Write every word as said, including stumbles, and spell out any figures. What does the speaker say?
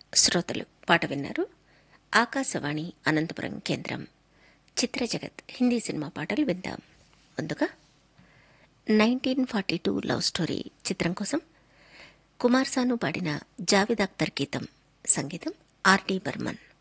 శ్రోతలు పాట విన్నారు. ఆకాశవాణి అనంతపురం కేంద్రం. చిత్ర జగత్ హిందీ సినిమా పాటలు విందాం. ముందుగా nineteen forty two love story చిత్రం కోసం కుమార్ సాను పాడిన జావేద్ అఖ్తర్ గీతం, సంగీతం ఆర్డి బర్మన్.